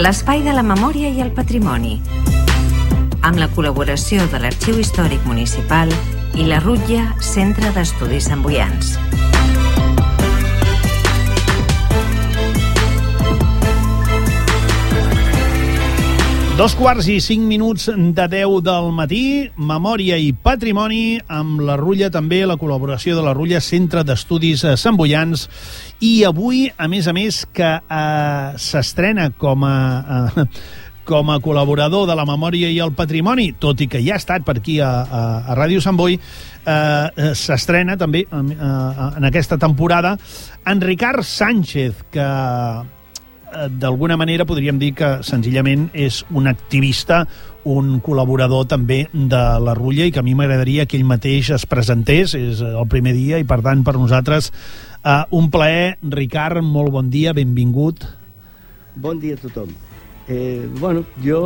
l'espai de la memòria i el patrimoni, amb la col·laboració de l'Arxiu Històric Municipal i la Rutlla Centre d'Estudis Santboians. Dos quarts i 5 minuts de 10 del matí, memòria i patrimoni, amb la Rutlla també, la col·laboració de la Rutlla Centre d'Estudis Santboians, i avui, a més, que s'estrena com a col·laborador de la memòria i el patrimoni, tot i que ja ha estat per aquí a Ràdio Sant Boi, s'estrena també en aquesta temporada en Ricard Sánchez, que d'alguna manera podríem dir que senzillament és un activista, un col·laborador també de la Rutlla, i que a mi m'agradaria que ell mateix es presentés. És el primer dia i, per tant, per nosaltres un plaer. Ricard, molt bon dia, benvingut. Bon dia a tothom. Jo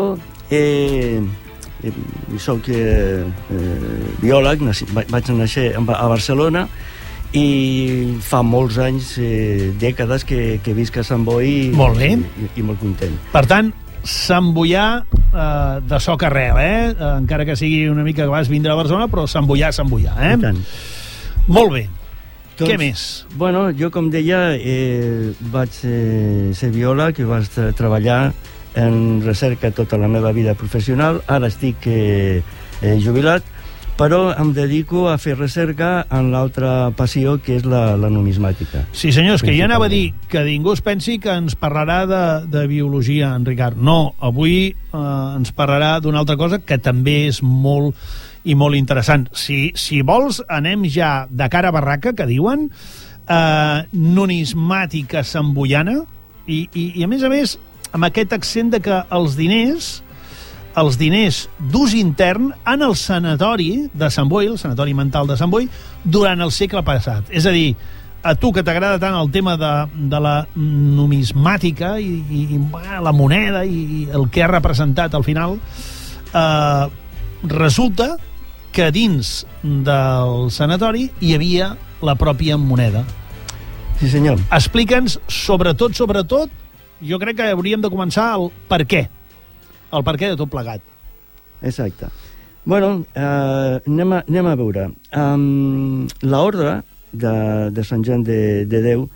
soc biòleg, vaig néixer a Barcelona, i fa molts anys, dècades, que visc a Sant Boi. Molt bé. I molt content. Per tant, santboià de soc arrel, encara que sigui una mica que vas vindre a Barcelona, però santboià, I tant. Molt bé. Doncs, què més? Bueno, jo, com deia, vaig ser biòleg i vaig treballar en recerca tota la meva vida professional. Ara estic jubilat, però em dedico a fer recerca en l'altra passió, que és la numismàtica. Sí, senyors, que ja anava a dir que ningú es pensi que ens parlarà de biologia, en Ricard. No, avui ens parlarà d'una altra cosa que també és molt i molt interessant. Si vols, anem ja de cara a barraca, que diuen, numismàtica santboiana, i a més, amb aquest accent de que els diners d'ús intern en el sanatori de Sant Boi, el sanatori mental de Sant Boi, durant el segle passat. És a dir, a tu que t'agrada tant el tema de la numismàtica i la moneda i el que ha representat al final, resulta que dins del sanatori hi havia la pròpia moneda. Sí, senyor. Explica'ns, sobretot, jo crec que hauríem de començar el per què. El per què de tot plegat. Exacte. Bueno, anem a veure. L'ordre de Sant Joan de Déu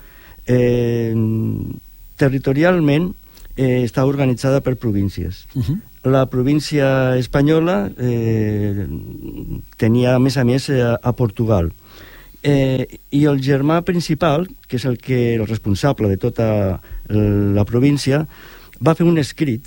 territorialment està organitzada per províncies. La província espanyola tenia, a més, a Portugal. I el germà principal, que és el responsable de tota la província, va fer un escrit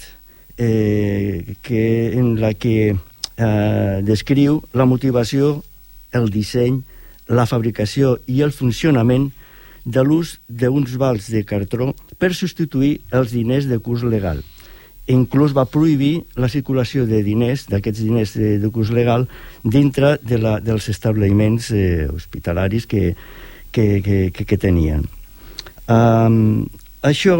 en la que descriu la motivació, el disseny, la fabricació i el funcionament de l'ús d'uns vals de cartró per substituir els diners de curs legal. Inclús va prohibir la circulació de diners, d'aquests diners de curs legal, dintre dels establiments hospitalaris que tenien. Això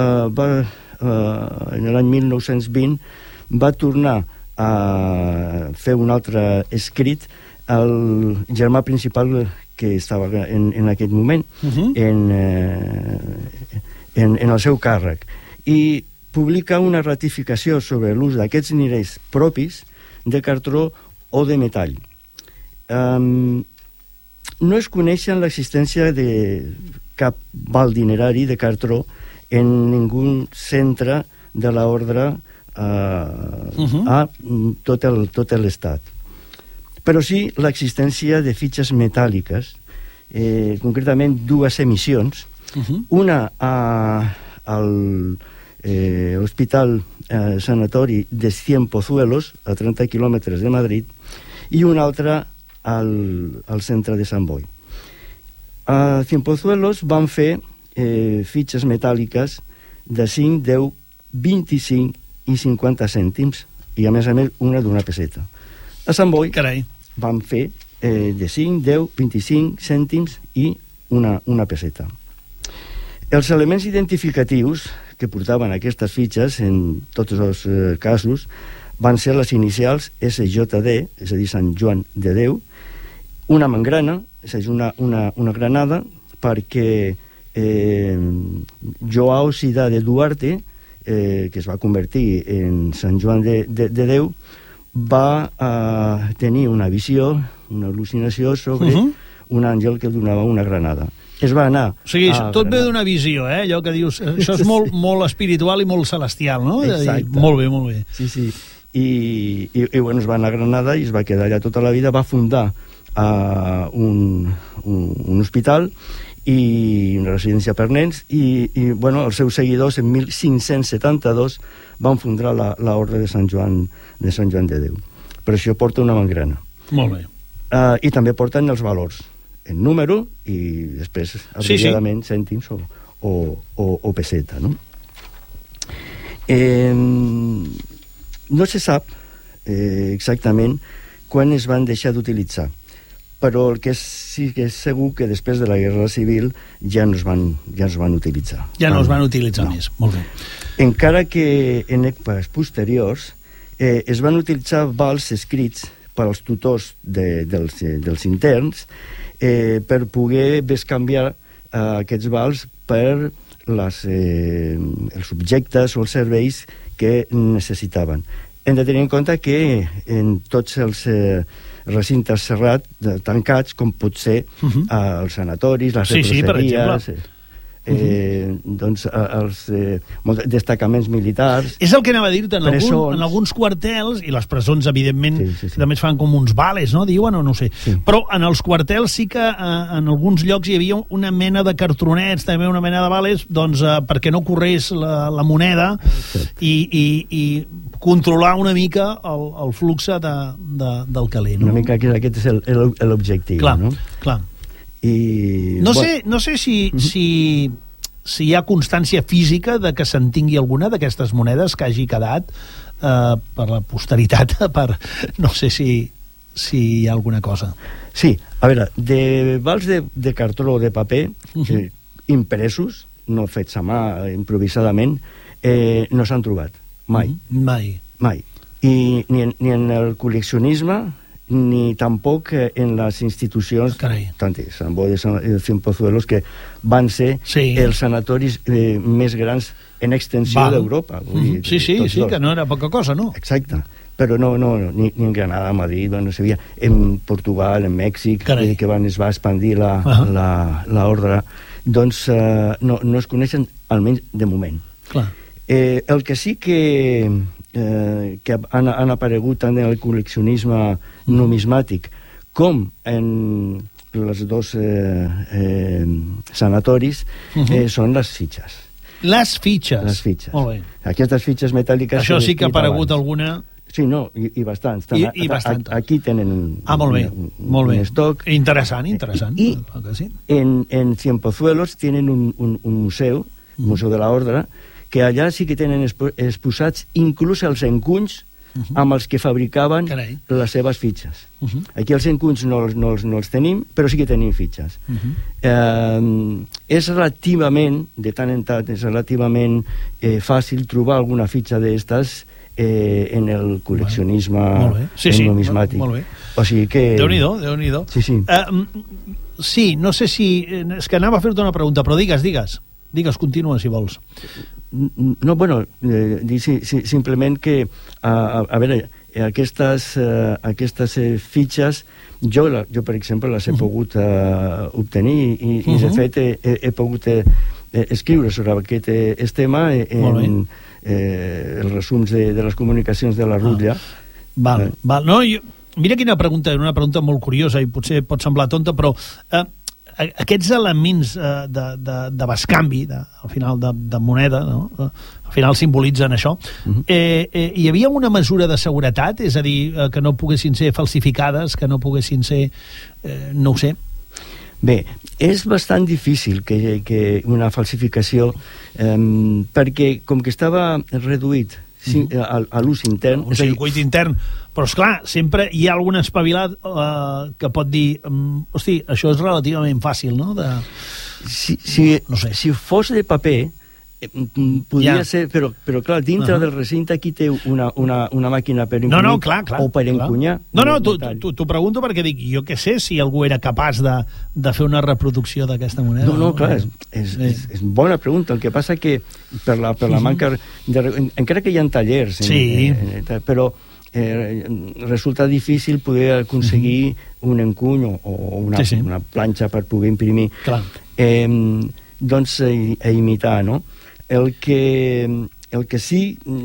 en l'any 1920 va tornar a fer un altre escrit al germà principal que estava en aquest moment en el seu càrrec, i publica una ratificació sobre l'ús d'aquests diners propis de cartró o de metall. No es coneixen l'existència de cap val dinerari de cartró en ningú centre de l'ordre a tot l'estat. Però sí l'existència de fitxes metàl·liques, concretament dues emissions, una al Hospital Sanatori de Cienpozuelos, a 30 quilòmetres de Madrid, i una altra al centre de Sant Boi. A Cienpozuelos van fer fitxes metàl·liques de 5, 10, 25 i 50 cèntims, i a més una d'una peseta. A Sant Boi van fer de 5, 10, 25 cèntims i una peseta. Els elements identificatius que portaven aquestes fitxes, en tots els casos, van ser les inicials SJD, és a dir, Sant Joan de Déu, una membrana, és a dir, una granada, perquè Joao Cidade Duarte que es va convertir en Sant Joan de Déu, va tenir una visió, una al·lucinació sobre un àngel que donava una granada. Es va anar... O sigui, tot ve d'una visió, allò que dius... Això és molt espiritual i molt celestial, no? Exacte. Molt bé, molt bé. Sí, sí. I bueno, es va anar a Granada i es va quedar allà tota la vida. Va fundar un hospital i una residència per nens i bueno, els seus seguidors en 1572 van fundar l'Orde de Sant Joan de Déu. Per això porta una mangrana. Molt bé. I també porten els valors en número i després abreviadament cèntims o peseta, no? No se sap exactament quan es van deixar d'utilitzar, però el que sí que és segur que després de la Guerra Civil ja no es van utilitzar. Ja no es van utilitzar més, molt bé. Encara que en èpoques posteriors es van utilitzar vals escrits per als tutors dels interns per poder bescanviar aquests vals per els objectes o els serveis que necessitaven. Hem de tenir en compte que en tots els recintes tancats, com pot ser els sanatoris, les retroceries, doncs els destacaments militars, és el que anava a dir-te, en alguns quartels, i les presons evidentment també es fan com uns vales, no? Diuen, o no sé, però en els quartels sí que en alguns llocs hi havia una mena de cartronets, també una mena de vales, doncs perquè no corrés la moneda i controlar una mica el flux del caler, no? Una mica que aquest és l'objectiu, no? Clar. No sé si hi ha constància física de que se'n tingui alguna d'aquestes monedes que hagi quedat per la posteritat, no sé si hi ha alguna cosa. Sí, a veure, de vals de cartró o de paper impresos, no fets a mà improvisadament, no s'han trobat mai. Mai. I ni en el col·leccionisme ni tampoc en les institucions tant de Sant Boi de Cienpozuelos, que van ser els sanatoris més grans en extensió d'Europa. Sí, que no era poca cosa, no? Exacte. Però no, ni en Granada, a Madrid, no sé, en Portugal, en Mèxic, que es va expandir l'ordre, doncs no es coneixen, almenys de moment. El que sí que han aparegut tant en el col·leccionisme numismàtic com en els dos sanatoris són les fitxes. Les fitxes? Molt bé. Aquestes fitxes metàl·liques... Això sí que ha aparegut alguna... Sí, no, i bastants. Aquí tenen un estoc. Interessant. I en Cienpozuelos tenen un museu, el Museu de l'Ordre, que allà sí que tenen exposats inclús els encunys amb els que fabricaven les seves fitxes. Aquí els encunys no els tenim, però sí que tenim fitxes. És relativament, de tant en tant, és relativament fàcil trobar alguna fitxa d'estes en el col·leccionisme numismàtic. O sigui que... Déu-n'hi-do. Sí, no sé si... És que anava a fer-te una pregunta, però digues, continua, si vols. No, bueno, simplement que, a veure, aquestes fitxes, jo, per exemple, les he pogut obtenir i de fet, he pogut escriure sobre aquest tema en els resums de les comunicacions de la Rutlla. Val. No, mira quina pregunta, una pregunta molt curiosa i potser pot semblar tonta, però... aquests elements de bescanvi, al final de moneda, no? Al final simbolitzen això, hi havia una mesura de seguretat, és a dir, que no poguessin ser falsificades, que no poguessin ser... no ho sé. Bé, és bastant difícil que una falsificació, perquè com que estava reduït a l'ús intern... Un circuit intern, però esclar, sempre hi ha algun espavilat que pot dir hosti, això és relativament fàcil, no? Si fos de paper Podria ser, però clar, dintre del recinte aquí té una màquina per encunyar clar, o per encunyar. T'ho pregunto perquè dic, jo què sé si algú era capaç de fer una reproducció d'aquesta moneda. No, clar, és bona pregunta. El que passa que per la manca encara que hi ha tallers, però resulta difícil poder aconseguir un encuny o una planxa per poder imprimir. Clar. Doncs a imitar, no? El que sí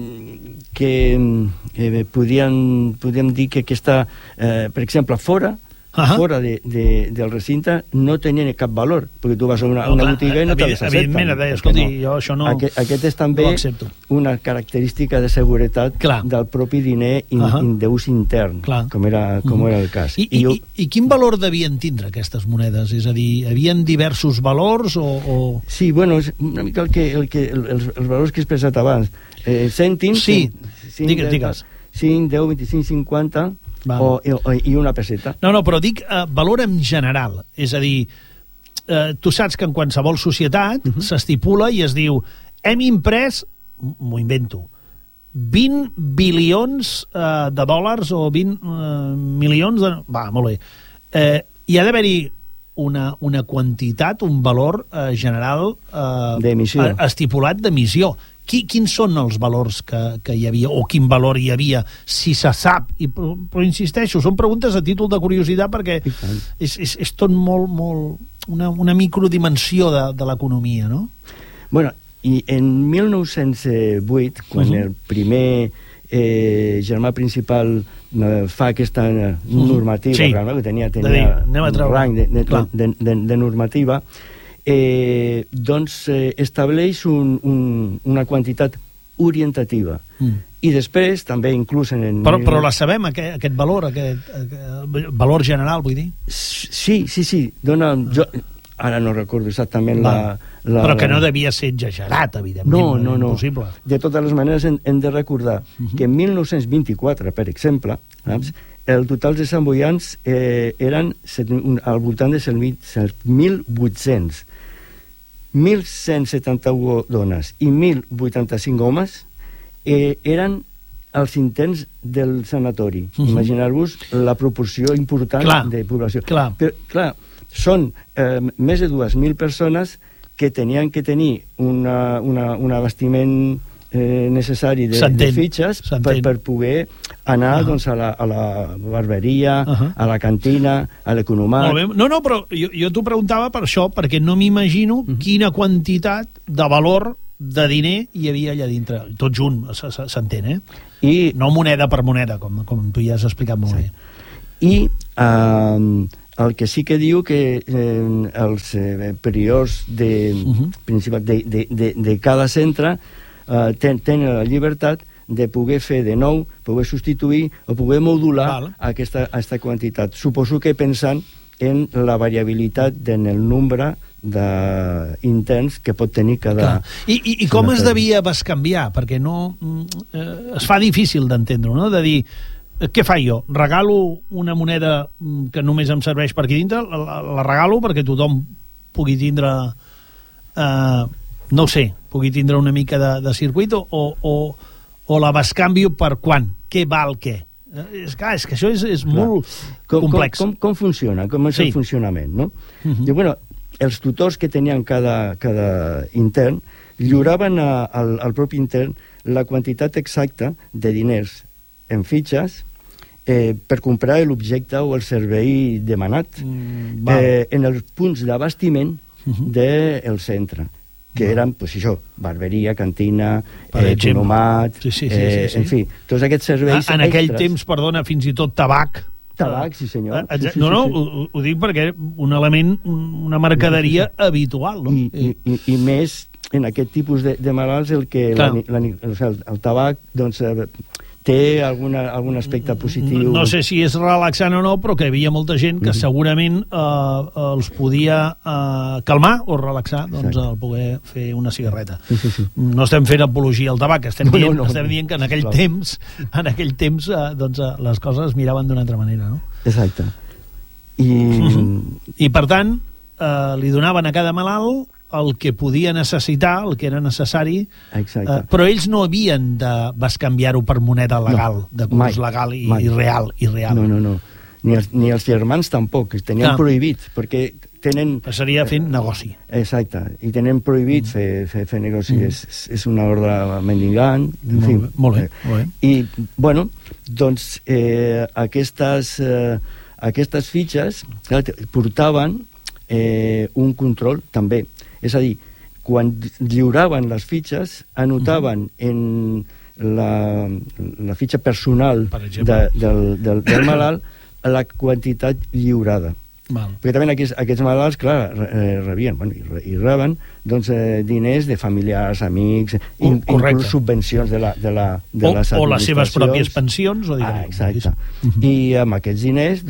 que podríem dir que aquesta, per exemple, fora del recinte no tenia cap valor, perquè tu vas a una botiga i no te les accepten. Evidentment, escolti, jo això no... Aquest és també una característica de seguretat del propi diner d'ús intern, com era el cas. I quin valor devien tindre aquestes monedes? És a dir, havien diversos valors o...? Sí, bueno, és una mica els valors que he expressat abans. Cèntims... Sí, digues. 5, 10, 25, 50... i una peseta. No, però dic valor en general. És a dir, tu saps que en qualsevol societat s'estipula i es diu hem imprès, m'ho invento, 20 bilions de dòlars o 20 milions de... Va, molt bé. Hi ha d'haver-hi una quantitat, un valor general estipulat d'emissió. Quins són els valors que hi havia, o quin valor hi havia, si se sap? Però insisteixo, són preguntes a títol de curiositat perquè és tot molt una microdimensió de l'economia, no? Bueno, i en 1908, quan el primer germà principal fa aquesta normativa, que tenia rang de normativa, doncs estableix una quantitat orientativa i després també inclús però la sabem, aquest valor valor general, vull dir? Sí, dona... Jo ara no recordo exactament però que no devia ser exagerat, evidentment. No. Impossible. De totes les maneres hem de recordar que en 1924, per exemple, el total de samboians eren al voltant de 1.800. 1.171 dones i 1.085 homes eren els interns del sanatori. Imaginar-vos la proporció important de població. Però, clar, són més de 2.000 persones que tenien que tenir un abastiment necessari de fitxes per poder anar doncs, a la barberia, a la cantina, a l'economat. No, però jo t'ho preguntava per això, perquè no m'imagino quina quantitat de valor de diner hi havia allà dintre. Tot junt, s'entén, no moneda per moneda, com tu ja has explicat molt bé. I el que sí que diu que els priors de cada centre tenen la llibertat de poder fer de nou, poder substituir o poder modular aquesta quantitat. Suposo que pensant en la variabilitat en el nombre d'interns que pot tenir cada... I com es devia bescanviar? Perquè no... es fa difícil d'entendre-ho, no? De dir, què faig jo? Regalo una moneda que només em serveix per aquí dintre? La regalo perquè tothom pugui tindre... no ho sé, pugui tindre una mica de circuit o la bescanvio per quan? Què val què? És que això és molt complex. Com funciona? Com és el funcionament, no? Bueno, els tutors que tenien cada intern lliuraven al propi intern la quantitat exacta de diners en fitxes per comprar l'objecte o el servei demanat en els punts d'abastiment del centre, que eren, doncs això, barberia, cantina, economat, en fi, tots aquests serveis extras. En aquell temps, perdona, fins i tot tabac. Tabac, sí senyor. Ho dic perquè era un element, una mercaderia habitual, no? I més en aquest tipus de malalts el tabac, doncs... té algun aspecte positiu. No sé si és relaxant o no, però que hi havia molta gent que segurament els podia calmar o relaxar, doncs al poder fer una cigarreta. No estem fent apologia al tabac, estem dient que en aquell temps doncs les coses es miraven d'una altra manera, no? Exacte. I per tant li donaven a cada malalt el que podia necessitar, el que era necessari, però ells no havien de bescanviar-ho per moneda legal, de curs legal i real. No. Ni els germans tampoc, tenien prohibit, perquè tenen... Passaria fent negoci. Exacte, i tenen prohibit fer negoci, és una ordre mendigant, en fi. Molt bé. I, bueno, doncs aquestes fitxes portaven un control també, és a dir, quan lliuraven les fitxes anotaven en la fitxa personal del malalt la quantitat lliurada. Perquè també aquests malalts, clar, rebien i reben diners de familiars, amics, inclús subvencions de les administracions. O les seves pròpies pensions. Exacte. I amb aquests diners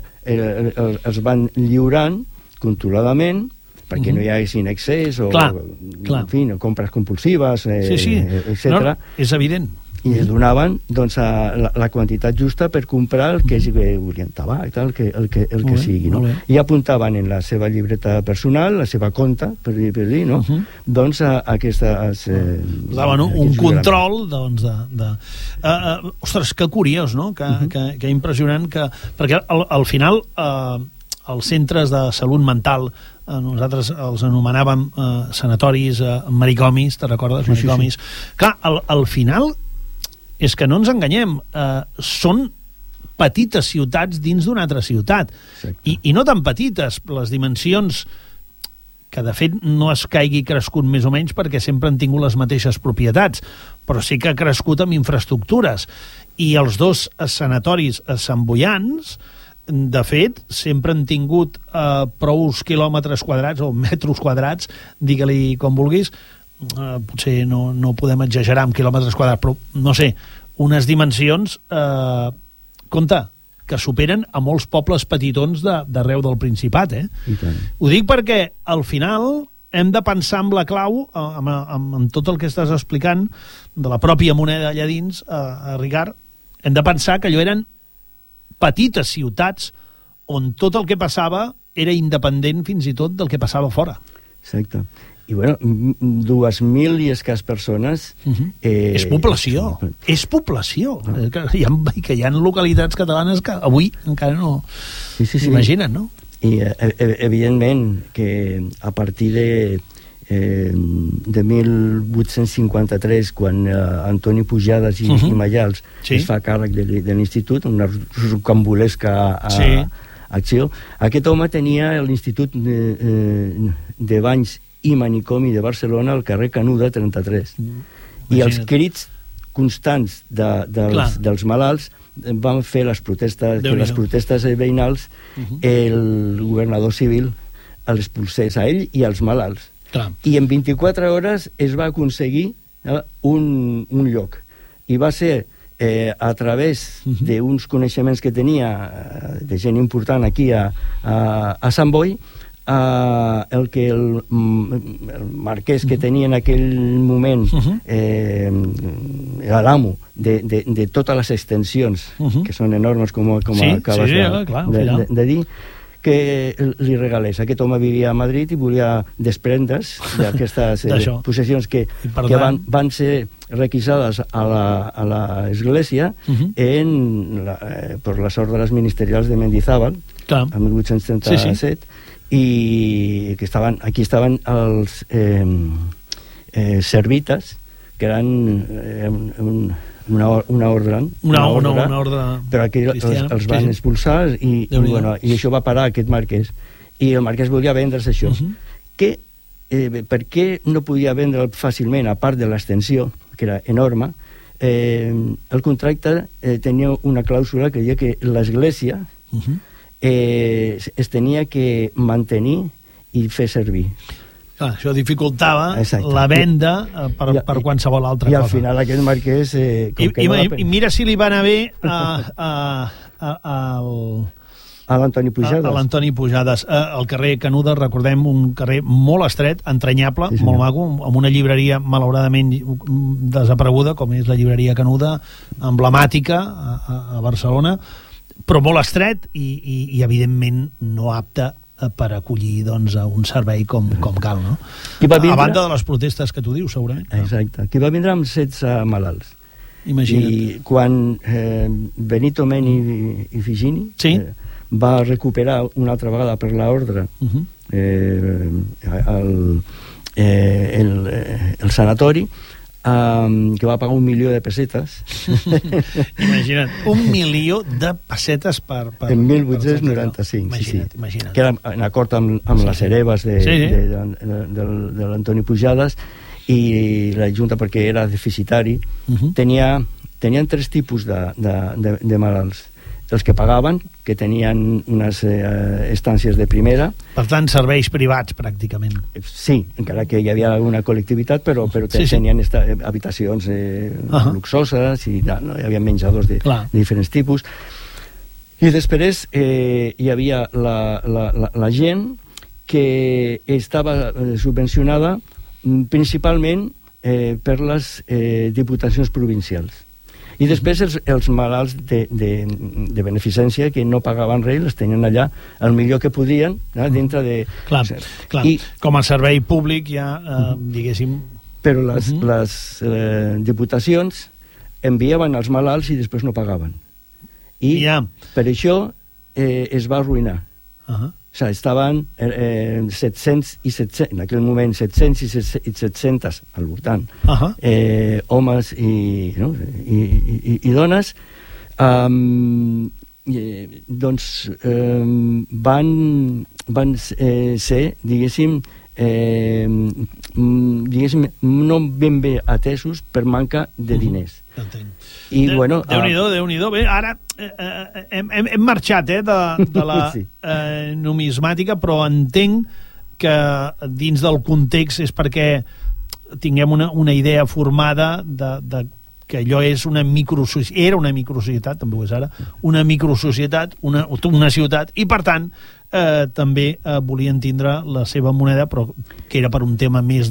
els van lliurant controladament perquè no hi haguessin excés o en fi, compres compulsives, etc. És evident. I es donaven la quantitat justa per comprar el que volien, tabac, el que sigui, no? I apuntaven en la seva llibreta personal, la seva compta, per dir, no? Doncs aquestes... Daven un control, doncs, de... Ostres, que curiós, no? Que impressionant, perquè al final els centres de salut mental, nosaltres els anomenàvem sanatoris, manicomis, te recordes? Manicomis. Clar, al final... és que no ens enganyem, són petites ciutats dins d'una altra ciutat. I no tan petites, les dimensions, que de fet no es caigui crescut més o menys perquè sempre han tingut les mateixes propietats, però sí que ha crescut amb infraestructures. I els dos sanatoris santboians, de fet, sempre han tingut prous quilòmetres quadrats o metres quadrats, digue-li com vulguis, potser no podem exagerar amb quilòmetres quadrats, però no sé, unes dimensions compte, que superen a molts pobles petitons d'arreu del Principat, Ho dic perquè al final hem de pensar amb la clau, amb tot el que estàs explicant de la pròpia moneda allà dins, Ricard, hem de pensar que allò eren petites ciutats on tot el que passava era independent fins i tot del que passava fora. Exacte. I bueno, 2.000 i escàs persones... És població, és població. Que hi ha localitats catalanes que avui encara no s'imaginen, no? I evidentment que a partir de 1853, quan Antoni Pujades i Mallals es fa càrrec de l'institut, una rocambolesca acció, aquest home tenia l'Institut de Banys i Manicomi de Barcelona al carrer Canuda 33. I els crits constants dels malalts van fer les protestes veïnals, el governador civil els expulsés a ell i als malalts. I en 24 hores es va aconseguir un lloc. I va ser a través d'uns coneixements que tenia de gent important aquí a Sant Boi, el que el marquès que tenia en aquell moment l'amo de totes les extensions, que són enormes com acabes de dir, que li regalés. Aquest home vivia a Madrid i volia desprendre's d'aquestes possessions que van ser requisades a l'església per les ordres ministerials de Mendizábal en 1837, i que aquí estaven els servites, que eren una ordre, però aquí els van expulsar i això va parar aquest marquès, i el marquès volia vendre's això. Per què no podia vendre fàcilment, a part de l'extensió, que era enorme? El contracte tenia una clàusula que deia que l'església es tenia que mantenir i fer servir. Això dificultava la venda per qualsevol altra cosa. I al final aquest marquès... I mira si li va anar bé a l'Antoni Pujades. A l'Antoni Pujades. El carrer Canuda, recordem, un carrer molt estret, entranyable, molt maco, amb una llibreria malauradament desapareguda, com és la llibreria Canuda, emblemàtica a Barcelona, però molt estret i evidentment no apte per acollir doncs, un servei com cal, no? A banda de les protestes que tu dius, segurament. Exacte. Qui va vindre amb 16 malalts. Imagina't. I quan Benito Meni i Figini va recuperar una altra vegada per l'ordre el sanatori, que va pagar 1 milió de pessetes. Imagina't, 1 milió de pessetes en 1895. Imagina't. Que era en acord amb les hereves de l'Antoni Pujades, i la Junta, perquè era deficitari, tenien 3 tipus de malalts. Els que pagaven, que tenien unes estàncies de primera. Per tant, serveis privats, pràcticament. Sí, encara que hi havia alguna col·lectivitat, però tenien habitacions luxoses, i hi havia menjadors de diferents tipus. I després hi havia la gent que estava subvencionada principalment per les diputacions provincials. I després els malalts de beneficència, que no pagaven res, els tenien allà el millor que podien, dintre de... Clar. Com a servei públic ja, diguéssim... Però les diputacions enviaven els malalts i després no pagaven. I per això es va arruïnar. O sigui, estaven 700 i 700, en aquell moment 700 i 700 al voltant, homes i dones, doncs van ser, diguéssim, no ben bé atesos per manca de diners. I bueno, Déu-n'hi-do. Bé, ara hem marxat de la numismàtica, però entenc que dins del context és perquè tinguem una idea formada de que allò és era una microsocietat, també ho és ara, una microsocietat, una ciutat, i per tant també volien tindre la seva moneda, però que era per un tema més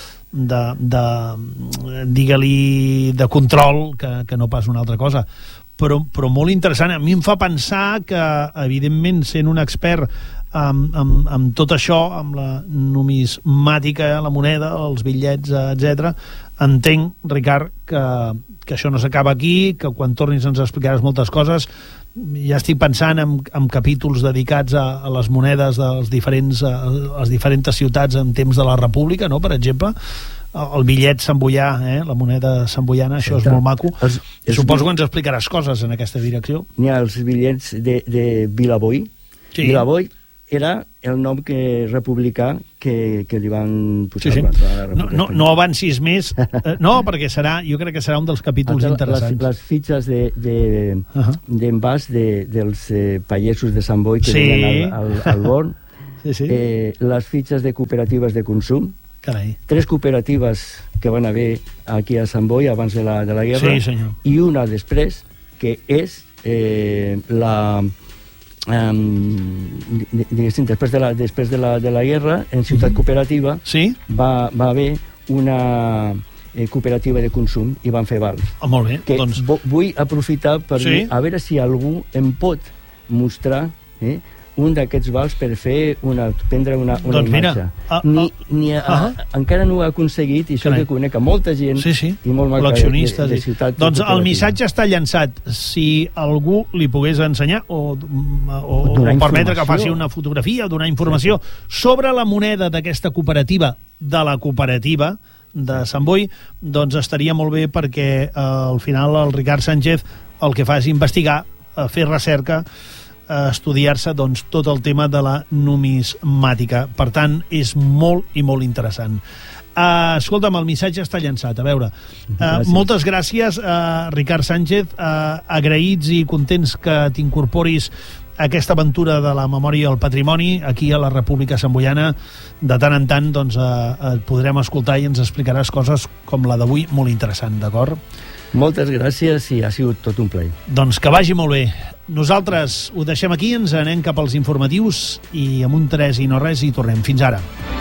digue-li, de control, que no pas una altra cosa. Però molt interessant. A mi em fa pensar que, evidentment, sent un expert amb tot això, amb la numismàtica, la moneda, els bitllets, etc., entenc, Ricard, que això no s'acaba aquí, que quan tornis ens explicaràs moltes coses. Ja estic pensant en capítols dedicats a les monedes de les diferents ciutats en temps de la República, no?, per exemple. El bitllet samboià, la moneda samboiana, això és molt maco. Suposo que ens explicaràs coses en aquesta direcció. N'hi ha els bitllets de Vilaboi. Vilaboi era el nom republicà que li van posar. No avancis més. No, perquè jo crec que serà un dels capítols interessants. Les fitxes d'envàs dels pagesos de Sant Boi que venen al Born, les fitxes de cooperatives de consum. Carai. 3 cooperatives que van haver aquí a Sant Boi abans de la guerra, i una després, que és després de la guerra, en Ciutat Cooperativa va haver una cooperativa de consum i van fer vals. Molt bé. Vull aprofitar per dir, a veure si algú em pot mostrar un d'aquests vals per prendre una imatge. Encara no ho he aconseguit, i això que conec a molta gent i molt maca de ciutat. Doncs el missatge està llançat. Si algú li pogués ensenyar o permetre que faci una fotografia o donar informació sobre la moneda d'aquesta cooperativa, de la cooperativa de Sant Boi, doncs estaria molt bé, perquè al final el Ricard Sánchez el que fa és investigar, fer recerca, estudiar-se tot el tema de la numismàtica. Per tant, és molt i molt interessant. Escolta'm, el missatge està llançat. A veure, moltes gràcies, Ricard Sánchez, agraïts i contents que t'incorporis a aquesta aventura de la memòria i el patrimoni aquí a la República Samboiana. De tant en tant et podrem escoltar i ens explicaràs coses com la d'avui, molt interessant, d'acord? Moltes gràcies i ha sigut tot un plaer. Doncs que vagi molt bé. Nosaltres ho deixem aquí, ens anem cap als informatius i amb un 3 i no res i tornem. Fins ara.